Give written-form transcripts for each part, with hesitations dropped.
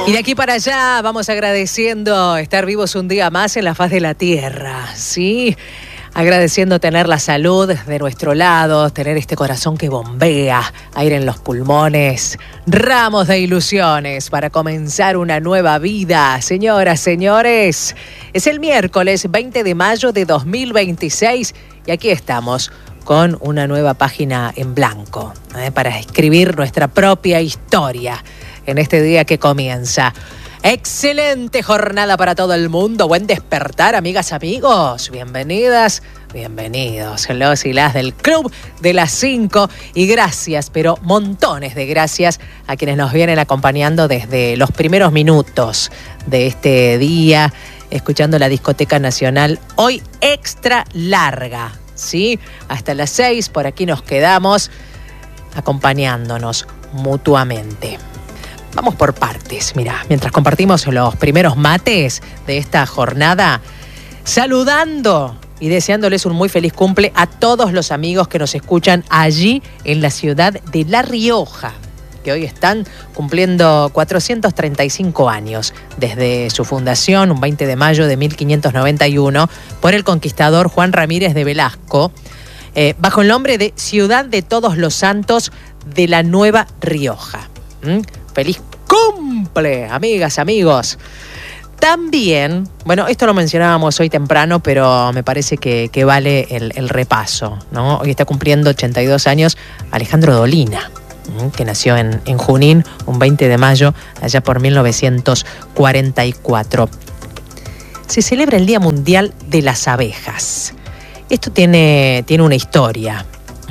Y de aquí para allá vamos agradeciendo estar vivos un día más en la faz de la tierra, ¿sí? Agradeciendo tener la salud de nuestro lado, tener este corazón que bombea, aire en los pulmones, ramos de ilusiones para comenzar una nueva vida. Señoras, señores, es el miércoles 20 de mayo de 2026 y aquí estamos con una nueva página en blanco, para escribir nuestra propia historia en este día que comienza. Excelente jornada para todo el mundo. Buen despertar, amigas, amigos. Bienvenidas, bienvenidos los y las del Club de las 5. Y gracias, pero montones de gracias a quienes nos vienen acompañando desde los primeros minutos de este día, escuchando la Discoteca Nacional. Hoy extra larga, ¿sí? Hasta las 6 por aquí nos quedamos acompañándonos mutuamente. Vamos por partes, mirá, mientras compartimos los primeros mates de esta jornada, saludando y deseándoles un muy feliz cumple a todos los amigos que nos escuchan allí en la ciudad de La Rioja, que hoy están cumpliendo 435 años desde su fundación, un 20 de mayo de 1591, por el conquistador Juan Ramírez de Velasco, bajo el nombre de Ciudad de Todos los Santos de la Nueva Rioja. ¡Feliz cumple, amigas, amigos! También, bueno, esto lo mencionábamos hoy temprano, pero me parece que vale el repaso, ¿no? Hoy está cumpliendo 82 años Alejandro Dolina, que nació en Junín, un 20 de mayo, allá por 1944. Se celebra el Día Mundial de las Abejas. Esto tiene una historia.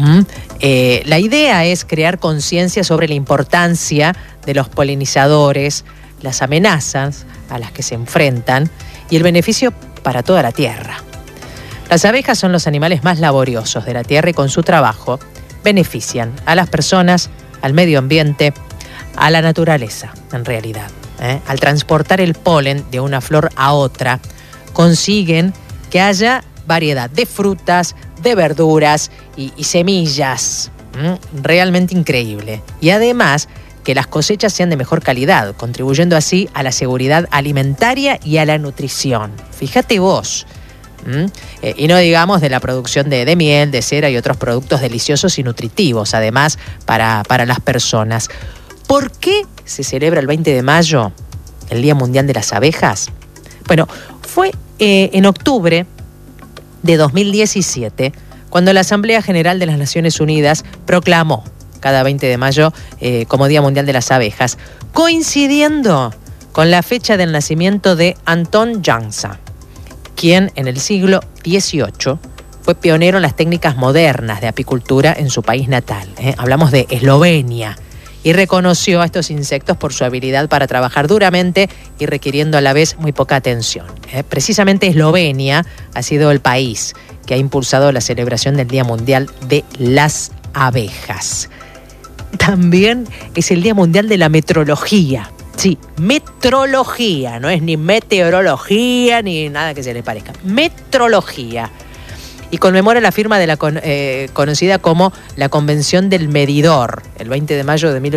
La idea es crear conciencia sobre la importancia de los polinizadores, las amenazas a las que se enfrentan y el beneficio para toda la tierra. Las abejas son los animales más laboriosos de la tierra y con su trabajo benefician a las personas, al medio ambiente, a la naturaleza, en realidad. Al transportar el polen de una flor a otra, consiguen que haya variedad de frutas, de verduras y semillas. Realmente increíble. Y además que las cosechas sean de mejor calidad, contribuyendo así a la seguridad alimentaria y a la nutrición. Fíjate vos. Y no digamos de la producción de miel, de cera y otros productos deliciosos y nutritivos, además, para las personas. ¿Por qué se celebra el 20 de mayo el Día Mundial de las Abejas? Bueno, fue en octubre de 2017, cuando la Asamblea General de las Naciones Unidas proclamó cada 20 de mayo como Día Mundial de las Abejas, coincidiendo con la fecha del nacimiento de Anton Jansa, quien en el siglo XVIII fue pionero en las técnicas modernas de apicultura en su país natal. Hablamos de Eslovenia, y reconoció a estos insectos por su habilidad para trabajar duramente y requiriendo a la vez muy poca atención. Precisamente Eslovenia ha sido el país que ha impulsado la celebración del Día Mundial de las Abejas. También es el Día Mundial de la Metrología. Sí, metrología, no es ni meteorología ni nada que se le parezca. Metrología. Y conmemora la firma de la conocida como la Convención del Medidor, el 20 de mayo de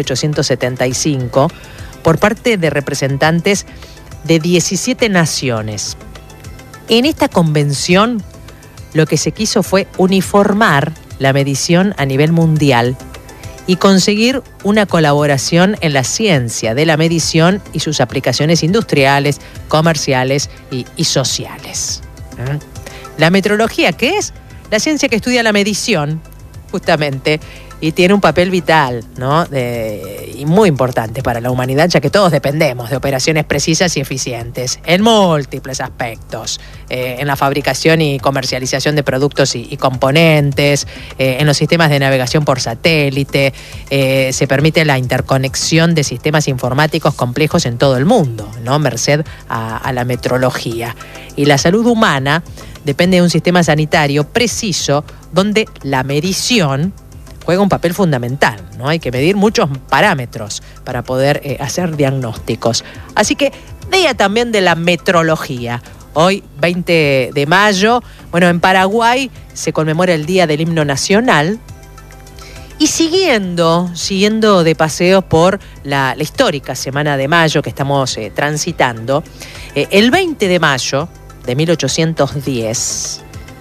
1875, por parte de representantes de 17 naciones. En esta convención lo que se quiso fue uniformar la medición a nivel mundial y conseguir una colaboración en la ciencia de la medición y sus aplicaciones industriales, comerciales y sociales. La metrología, ¿qué es? La ciencia que estudia la medición, justamente, y tiene un papel vital, ¿no? Y muy importante para la humanidad, ya que todos dependemos de operaciones precisas y eficientes en múltiples aspectos, en la fabricación y comercialización de productos y componentes, en los sistemas de navegación por satélite, se permite la interconexión de sistemas informáticos complejos en todo el mundo, ¿no? Merced a la metrología. Y la salud humana depende de un sistema sanitario preciso donde la medición juega un papel fundamental, ¿no? Hay que medir muchos parámetros para poder hacer diagnósticos. Así que día también de la metrología. Hoy, 20 de mayo, bueno, en Paraguay se conmemora el Día del Himno Nacional Y siguiendo de paseos por la histórica Semana de Mayo que estamos transitando, el 20 de mayo de 1810,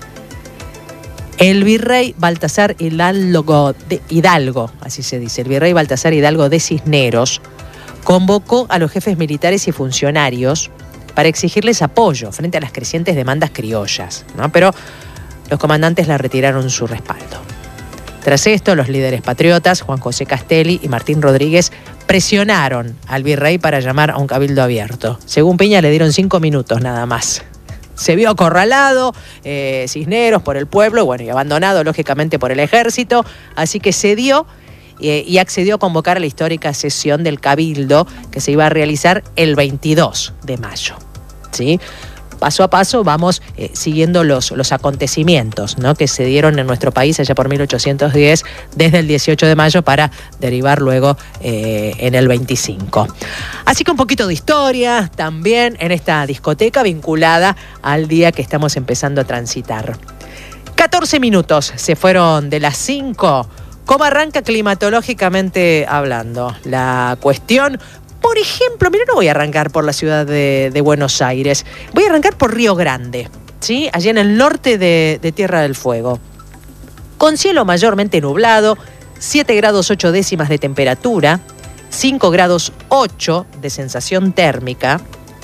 el virrey Baltasar Hidalgo, así se dice, el virrey Baltasar Hidalgo de Cisneros, convocó a los jefes militares y funcionarios para exigirles apoyo frente a las crecientes demandas criollas, ¿no? Pero los comandantes le retiraron su respaldo. Tras esto, los líderes patriotas, Juan José Castelli y Martín Rodríguez, presionaron al virrey para llamar a un cabildo abierto. Según Piña, le dieron 5 minutos nada más. Se vio acorralado Cisneros por el pueblo, bueno, y abandonado lógicamente por el ejército, así que cedió y accedió a convocar a la histórica sesión del cabildo que se iba a realizar el 22 de mayo, ¿sí? Paso a paso vamos siguiendo los acontecimientos, ¿no?, que se dieron en nuestro país allá por 1810, desde el 18 de mayo para derivar luego en el 25. Así que un poquito de historia también en esta discoteca vinculada al día que estamos empezando a transitar. 14 minutos se fueron de las 5. ¿Cómo arranca climatológicamente hablando la cuestión? Por ejemplo, mira, no voy a arrancar por la ciudad de Buenos Aires, voy a arrancar por Río Grande, ¿sí? Allí en el norte de Tierra del Fuego. Con cielo mayormente nublado, 7 grados 8 décimas de temperatura, 5 grados 8 de sensación térmica,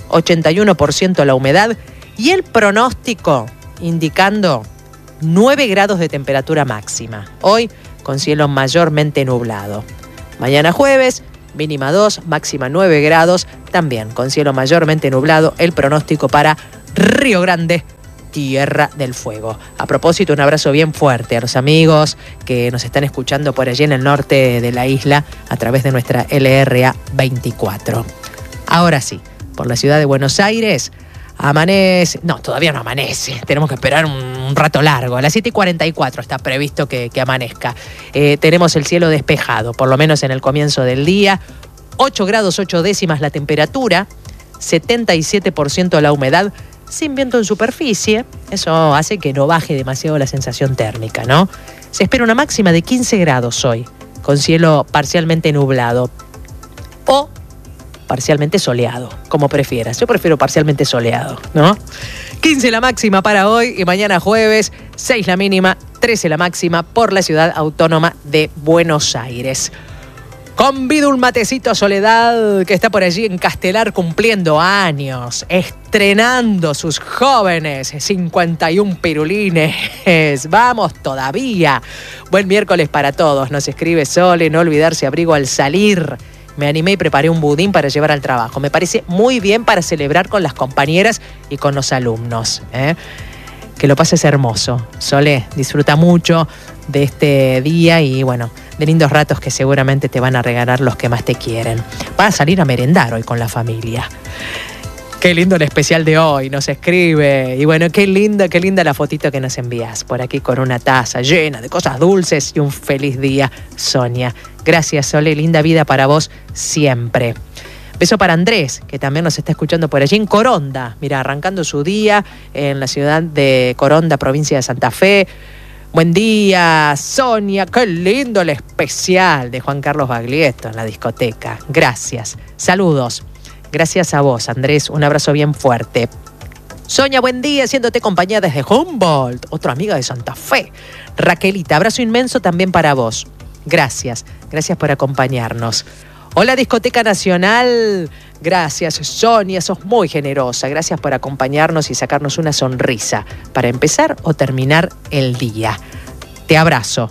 81% la humedad y el pronóstico indicando 9 grados de temperatura máxima. Hoy con cielo mayormente nublado. Mañana jueves, mínima 2, máxima 9 grados, también con cielo mayormente nublado, el pronóstico para Río Grande, Tierra del Fuego. A propósito, un abrazo bien fuerte a los amigos que nos están escuchando por allí en el norte de la isla a través de nuestra LRA 24. Ahora sí, por la ciudad de Buenos Aires, amanece, no, todavía no amanece, tenemos que esperar un rato largo, a las 7:44 está previsto que amanezca. Tenemos el cielo despejado, por lo menos en el comienzo del día, 8 grados 8 décimas la temperatura, 77% la humedad, sin viento en superficie, eso hace que no baje demasiado la sensación térmica, ¿no? Se espera una máxima de 15 grados hoy, con cielo parcialmente nublado, o parcialmente soleado, como prefieras. Yo prefiero parcialmente soleado, ¿no? 15 la máxima para hoy y mañana jueves, 6 la mínima, 13 la máxima por la ciudad autónoma de Buenos Aires. Convido un matecito a Soledad, que está por allí en Castelar cumpliendo años, estrenando sus jóvenes 51 pirulines. Vamos todavía. Buen miércoles para todos. Nos escribe Sole, no olvidarse abrigo al salir. Me animé y preparé un budín para llevar al trabajo. Me parece muy bien para celebrar con las compañeras y con los alumnos, ¿eh? Que lo pases hermoso. Sole, disfruta mucho de este día y, bueno, de lindos ratos que seguramente te van a regalar los que más te quieren. Vas a salir a merendar hoy con la familia. Qué lindo el especial de hoy, nos escribe. Y bueno, qué linda la fotito que nos envías. Por aquí con una taza llena de cosas dulces y un feliz día, Sonia. Gracias, Sole, linda vida para vos siempre. Beso para Andrés, que también nos está escuchando por allí en Coronda. Mira, arrancando su día en la ciudad de Coronda, provincia de Santa Fe. Buen día, Sonia. Qué lindo el especial de Juan Carlos Baglietto en la discoteca. Gracias. Saludos. Gracias a vos, Andrés. Un abrazo bien fuerte. Sonia, buen día, haciéndote compañía desde Humboldt. Otra amiga de Santa Fe. Raquelita, abrazo inmenso también para vos. Gracias. Gracias por acompañarnos. Hola, Discoteca Nacional. Gracias, Sonia, sos muy generosa. Gracias por acompañarnos y sacarnos una sonrisa para empezar o terminar el día. Te abrazo.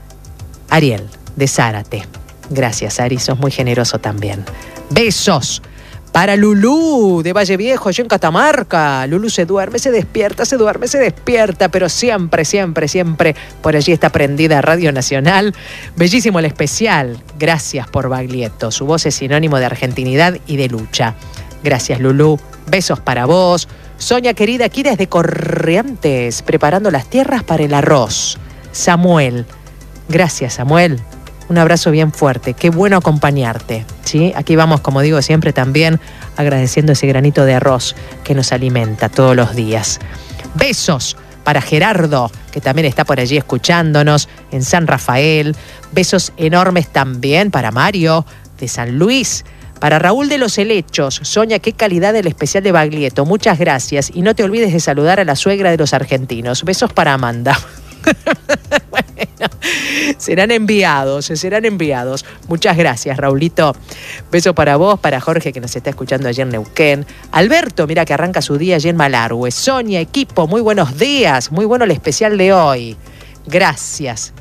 Ariel, de Zárate. Gracias, Ari, sos muy generoso también. Besos. Para Lulú, de Valle Viejo, allá en Catamarca. Lulú se duerme, se despierta, pero siempre, siempre, siempre por allí está prendida a Radio Nacional. Bellísimo el especial. Gracias por Baglietto. Su voz es sinónimo de argentinidad y de lucha. Gracias, Lulú. Besos para vos. Sonia, querida, aquí desde Corrientes, preparando las tierras para el arroz. Samuel. Gracias, Samuel. Un abrazo bien fuerte, qué bueno acompañarte, ¿sí? Aquí vamos, como digo siempre, también agradeciendo ese granito de arroz que nos alimenta todos los días. Besos Para Gerardo, que también está por allí escuchándonos en San Rafael. Besos enormes también para Mario de San Luis. Para Raúl de los Helechos. Sonia, qué calidad del especial de Baglietto. Muchas gracias. Y no te olvides de saludar a la suegra de los argentinos. Besos para Amanda. Bueno, serán enviados. Muchas gracias, Raulito. Beso para vos, para Jorge, que nos está escuchando allí en Neuquén. Alberto, mira que arranca su día allí en Malargüe. Sonia, equipo, muy buenos días. Muy bueno el especial de hoy. Gracias.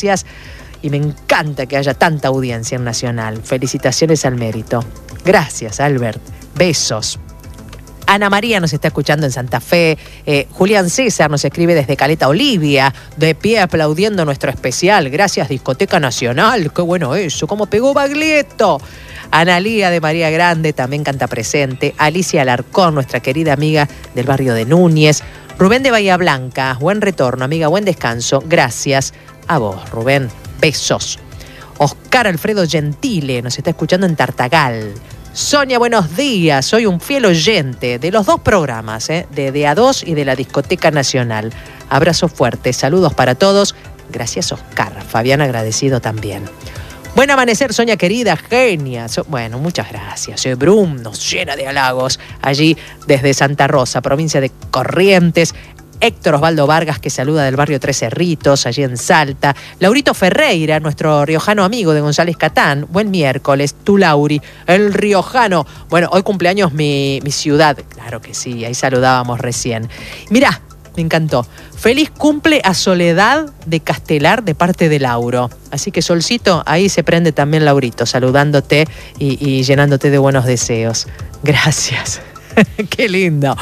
Y me encanta que haya tanta audiencia en Nacional. Felicitaciones al mérito. Gracias, Albert. Besos. Ana María nos está escuchando en Santa Fe. Julián César nos escribe desde Caleta Olivia, de pie aplaudiendo nuestro especial. Gracias, Discoteca Nacional. Qué bueno eso, cómo pegó Baglietto. Analía de María Grande también canta presente. Alicia Alarcón, nuestra querida amiga del barrio de Núñez. Rubén de Bahía Blanca, buen retorno, amiga, buen descanso. Gracias a vos, Rubén. Besos. Oscar Alfredo Gentile nos está escuchando en Tartagal. Sonia, buenos días. Soy un fiel oyente de los dos programas, de A2 y de la Discoteca Nacional. Abrazo fuerte. Saludos para todos. Gracias, Oscar. Fabián agradecido también. Buen amanecer, Sonia querida, genia. Bueno, muchas gracias. Brum nos llena de halagos allí desde Santa Rosa, provincia de Corrientes. Héctor Osvaldo Vargas, que saluda del barrio Tres Cerritos, allí en Salta. Laurito Ferreira, nuestro riojano amigo de González Catán. Buen miércoles, tú, Lauri, el riojano. Bueno, hoy cumpleaños mi ciudad. Claro que sí, ahí saludábamos recién. Mirá, me encantó. Feliz cumple a Soledad de Castelar de parte de Lauro. Así que, Solcito, ahí se prende también Laurito, saludándote y llenándote de buenos deseos. Gracias. Qué lindo.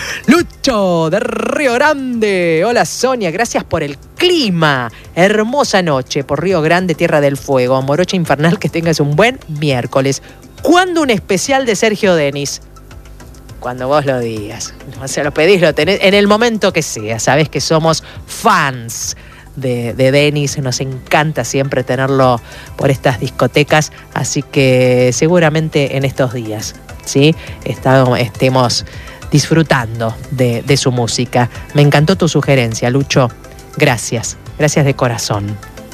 Lucho de Río Grande. Hola, Sonia, gracias por el clima. Hermosa noche por Río Grande, Tierra del Fuego. Morocha infernal, que tengas un buen miércoles. ¿Cuándo un especial de Sergio Denis? Cuando vos lo digas. Se lo pedís, lo tenés en el momento que sea. Sabés que somos fans de Denis. Nos encanta siempre tenerlo por estas discotecas. Así que seguramente en estos días, ¿sí? Estemos disfrutando de su música. Me encantó tu sugerencia, Lucho. Gracias de corazón.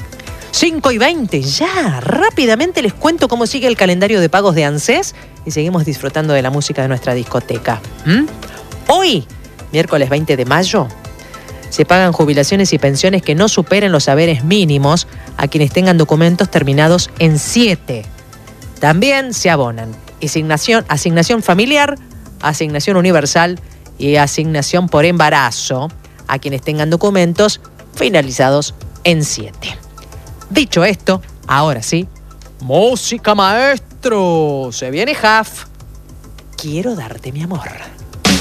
5:20, ya, rápidamente les cuento cómo sigue el calendario de pagos de ANSES y seguimos disfrutando de la música de nuestra discoteca. Hoy, miércoles 20 de mayo, se pagan jubilaciones y pensiones que no superen los haberes mínimos a quienes tengan documentos terminados en 7. También se abonan asignación familiar, asignación universal y asignación por embarazo a quienes tengan documentos finalizados en 7. Dicho esto, ahora sí, música, maestro. Se viene Jaf. Quiero darte mi amor.